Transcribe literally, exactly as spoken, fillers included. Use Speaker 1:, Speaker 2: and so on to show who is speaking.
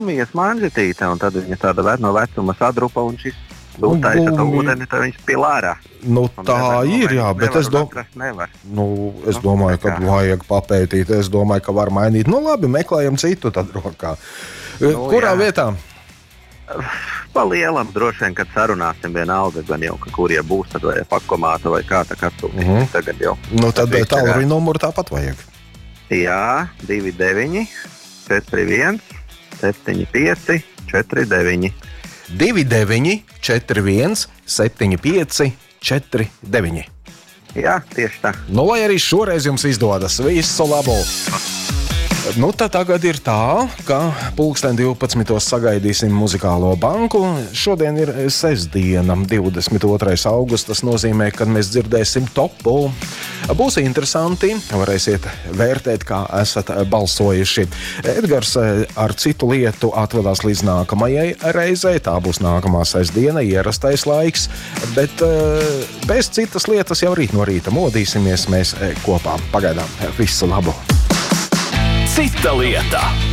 Speaker 1: Mijas manžetīte, un tad viņa tāda ve- no vecuma sadrupa, un šis taisa to ūdeni, tad viņš pil ārā.
Speaker 2: Nu, tā
Speaker 1: nevar,
Speaker 2: ir, jā, bet es, dom... nu, es domāju, ka vajag papētīt, es domāju, ka var mainīt. Nu, labi, meklējam citu tad rokā. Nu, Kurā jā. vietā?
Speaker 1: Pa lielam droši vien, kad sarunāsim vienalga, gan jau, ka kurie būs, tad vai pakomāta vai kā tā katūki.
Speaker 2: Mm -hmm.
Speaker 1: Tagad jau.
Speaker 2: Nu, tad tālruņa numuru tāpat vajag.
Speaker 1: Jā, divi deviņi, četri viens, septiņi pieci, četri deviņi.
Speaker 2: divi deviņi, četri viens, septiņi pieci, četri deviņi.
Speaker 1: Jā, tieši tā.
Speaker 2: Nu, lai arī šoreiz jums izdodas. Visu labu! Nu, tad tagad ir tā, ka pulksten divpadsmitos sagaidīsim muzikālo banku. Šodien ir sestdiena, divdesmit otrais augusts. Tas nozīmē, ka mēs dzirdēsim topu. Būs interesanti, varēsiet vērtēt, kā esat balsojuši. Edgars ar citu lietu atvedās līdz nākamajai reizei. Tā būs nākamā sestdiena, ierastais laiks. Bet bez citas lietas jau rīt no rīta modīsimies mēs kopā. Pagaidām, visu labu!
Speaker 3: Cita lieta.